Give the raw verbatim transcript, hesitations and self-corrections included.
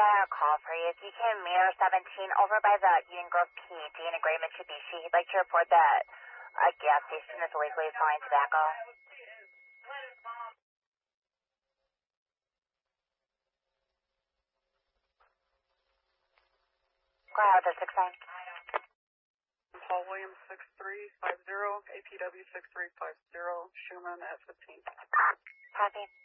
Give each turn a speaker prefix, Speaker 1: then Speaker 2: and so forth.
Speaker 1: A call for you. If you can mirror seventeen over by the Union Grove P D and Gray Mitsubishi, he'd like to report that a gas station is illegally selling tobacco. Go ahead with the six nine.
Speaker 2: Paul Williams six three five zero, A P W six three five zero, Schumann at fifteen.
Speaker 1: Copy.